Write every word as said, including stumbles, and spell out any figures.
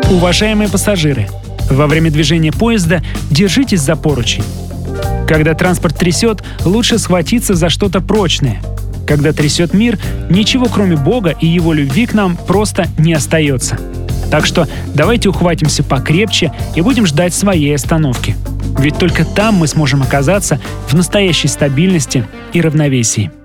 Уважаемые пассажиры, во время движения поезда держитесь за поручень. Когда транспорт трясет, лучше схватиться за что-то прочное. Когда трясет мир, ничего кроме Бога и Его любви к нам просто не остается. Так что давайте ухватимся покрепче и будем ждать своей остановки. Ведь только там мы сможем оказаться в настоящей стабильности и равновесии.